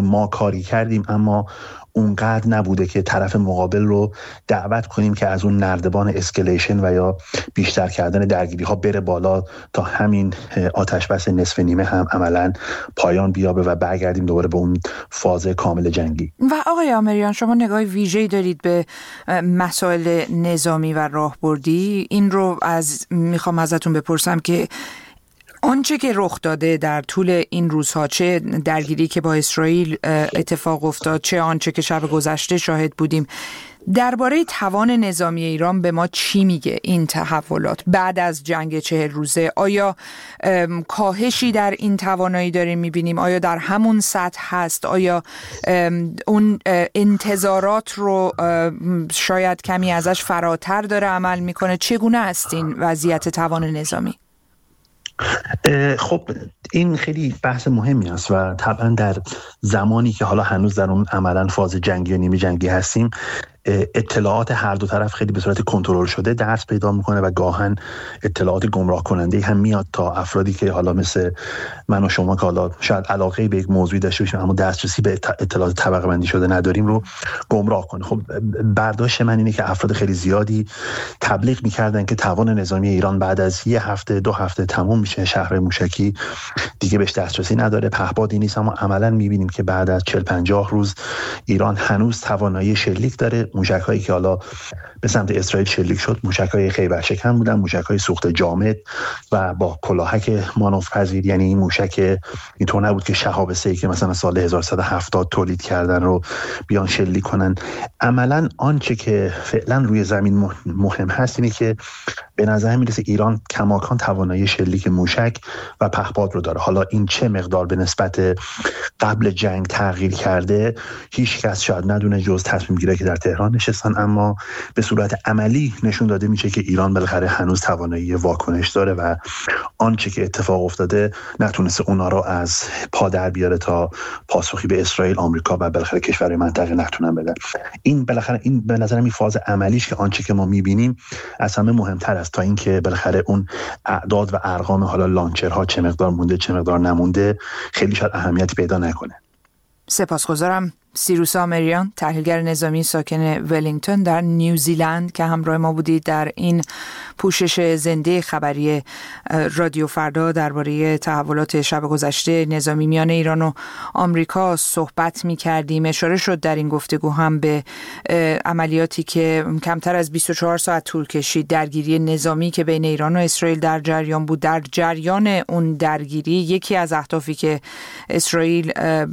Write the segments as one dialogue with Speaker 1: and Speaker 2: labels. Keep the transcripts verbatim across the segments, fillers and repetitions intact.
Speaker 1: ما کاری کردیم اما اونقدر نبوده که طرف مقابل رو دعوت کنیم که از اون نردبان اسکلیشن و یا بیشتر کردن درگیری ها بره بالا تا همین آتش بس نصف نیمه هم عملاً پایان بیابه و برگردیم دوباره به اون فاز کامل جنگی.
Speaker 2: و آقای آمریان، شما نگاه ویژه‌ای دارید به مسائل نظامی و راهبردی. این رو از میخوام ازتون بپرسم که آنچه که رخ داده در طول این روزها، چه درگیری که با اسرائیل اتفاق افتاد، چه آنچه که شب گذشته شاهد بودیم، درباره توان نظامی ایران به ما چی میگه این تحولات بعد از جنگ چهل روزه؟ آیا کاهشی در این توانایی داریم میبینیم؟ آیا در همون سطح هست؟ آیا اون انتظارات رو شاید کمی ازش فراتر داره عمل میکنه؟ چگونه است این وضعیت توان نظامی؟
Speaker 1: خب این خیلی بحث مهمی است و طبعا در زمانی که حالا هنوز در اون عملا فاز جنگی و نیمه جنگی هستیم، اطلاعات هر دو طرف خیلی به صورت کنترل شده درس پیدا میکنه و گاهن اطلاعات گمراه کننده هم میاد تا افرادی که حالا مثل من و شما که حالا شاید علاقه به یک موضوعی داشته باشیم اما دسترسی به اطلاعات طبقه بندی شده نداریم رو گمراه کنه. خب برداشت من اینه که افراد خیلی زیادی تبلیغ میکردن که توان نظامی ایران بعد از یه هفته دو هفته تموم میشه، شهر موشکی دیگه بهش دسترسی نداره، پهپادی نیست. اما عملا میبینیم که بعد از چهل پنجاه روز ایران هنوز توانایی شلیک داره. موشک‌هایی که حالا به سمت اسرائیل شلیک شد موشک‌های خیبر شکن بودن، موشک‌های سوخت جامد و با کلاهک مانورپذیر، یعنی این موشک اینطور نبود که شهاب سه که مثلا سال هزار و سیصد و هفتاد تولید کردن رو بیان شلیک کنن. عملاً آنچه که فعلا روی زمین مهم هست اینه که به نظر میرسه ایران کماکان توانایی شلیک موشک و پهپاد رو داره. حالا این چه مقدار به نسبت قبل جنگ تغییر کرده هیچ کس شاید ندونه جز تصمیم گیرایی که در تهران نشستن، اما به صورت عملی نشون داده میشه که ایران بالاخره هنوز توانایی واکنش داره و آنچه که اتفاق افتاده نتونسته اونا رو از پا در بیاره تا پاسخی به اسرائیل، آمریکا و بالاخره کشورهای منطقه نتونن بدن. این بالاخره این به نظر من فاز عملیش که آنچه که ما میبینیم از همه مهمتر است تا اینکه بالاخره اون اعداد و ارقام حالا لانچرها چه مقدار مونده چه مقدار نمونده خیلی شاید اهمیتی پیدا نکنه.
Speaker 2: سپاسگزارم. سیروس آمریان، تحلیلگر نظامی ساکن ولینگتون در نیوزیلند که همراه ما بودید در این پوشش زنده خبری رادیو فردا درباره تحولات شب گذشته نظامی میان ایران و آمریکا صحبت می کردیم. اشاره شد در این گفتگو هم به عملیاتی که کمتر از بیست و چهار ساعت طول کشید، درگیری نظامی که بین ایران و اسرائیل در جریان بود. در جریان اون درگیری یکی از اهدافی که اسرائیل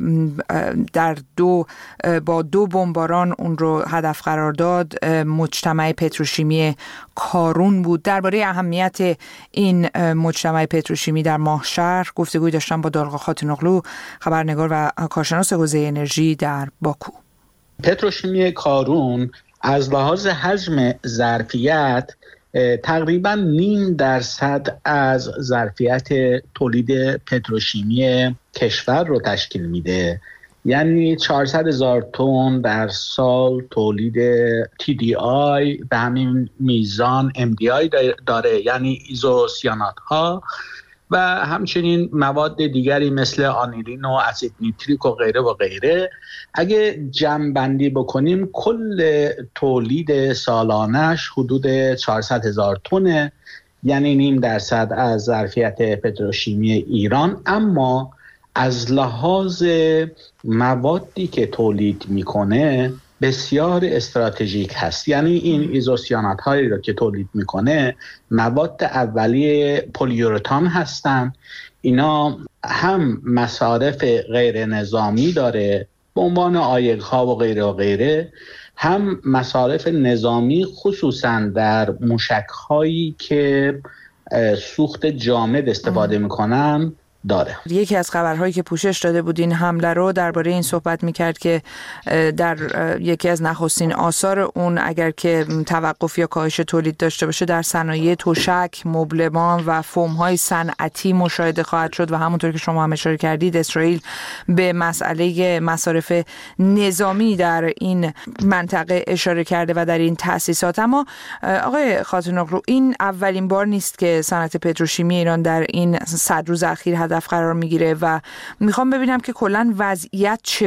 Speaker 2: در دو با دو بمباران اون رو هدف قرار داد مجتمع پتروشیمی کارون بود. درباره اهمیت این مجتمع پتروشیمی در ماهشهر گفتگوی داشتم با دالقا خاتونوغلو، خبرنگار و کارشناس حوزه انرژی در باکو.
Speaker 3: پتروشیمی کارون از لحاظ حجم ظرفیت تقریبا نیم درصد از ظرفیت تولید پتروشیمی کشور رو تشکیل میده، یعنی چهارصد هزار تن در سال تولید تی دی آی به همین میزان ام دی آی داره، یعنی ایزوسیانات ها و همچنین مواد دیگری مثل آنیلین و اسید نیتریک و غیره و غیره. اگه جمع بندی بکنیم کل تولید سالانش حدود چهارصد هزار تنه، یعنی نیم درصد از ظرفیت پتروشیمی ایران. اما از لحاظ موادی که تولید میکنه بسیار استراتژیک هست، یعنی این ایزوسیانات هایی رو که تولید میکنه مواد اولیه پلیورتان هستن. اینا هم مصارف غیر نظامی داره به عنوان عایق ها و غیره و غیره، هم مصارف نظامی خصوصا در موشک هایی که سوخت جامد استفاده میکنن داره.
Speaker 2: یکی از خبرهایی که پوشش داده بود این حمله رو درباره این صحبت میکرد که در یکی از نخستین آثار اون اگر که توقف یا کاهش تولید داشته باشه در صنایع تشک، مبلمان و فوم‌های صنعتی مشاهده خواهد شد و همونطور که شما هم اشاره کردید اسرائیل به مسئله مصارف نظامی در این منطقه اشاره کرده و در این تأسیسات. اما آقای خاتونوغلو، این اولین بار نیست که صنعت پتروشیمی ایران در این صد روز اخیر هدف قرار میگیره و میخوام ببینم که کلاً وضعیت چه